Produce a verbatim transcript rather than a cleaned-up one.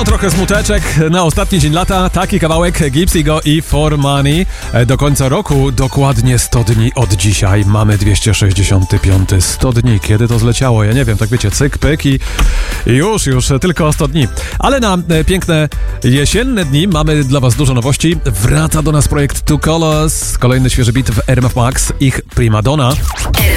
No, trochę smuteczek na ostatni dzień lata. Taki kawałek Gypsy Go i For Money. Do końca roku dokładnie sto dni od dzisiaj. Mamy dwieście sześćdziesiąt pięć. sto dni. Kiedy to zleciało? Ja nie wiem, tak wiecie, cyk, pyk i, i już, już tylko sto dni. Ale na piękne jesienne dni mamy dla was dużo nowości. Wraca do nas projekt Two Colors. Kolejny świeży beat w R M F Max. Ich Primadonna.